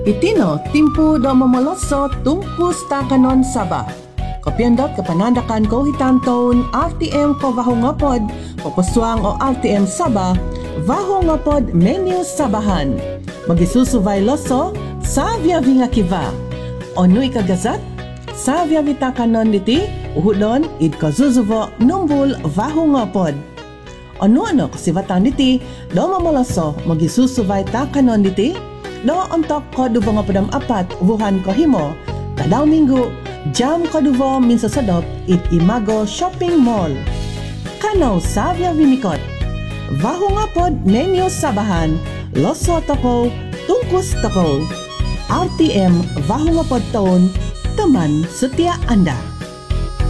Itino, timpu do mamaloso tungkus takanon Sabah. Kopyandot kapanandakan ko hitanton RTM ko vahungapod, popuswang o RTM Sabah, vahungapod menu Sabahan. Magisusuvay loso, sa vinga kiva. Onoy kagazat, sa vitakanon niti, uhudon, id kazuzuvo, numbul vahungapod. Ano kasivatan niti, do mamaloso, magisusuvay takanon niti, do ontok ko duvo nga padam apat wuhan ko himo kadaw minggu jam ko duvo minsa sadop it Imago Shopping Mall kanaw Savia Vimikot vaho nga pod menu Sabahan loso toko tungkus toko RTM vaho nga pod taon taman setia Anda.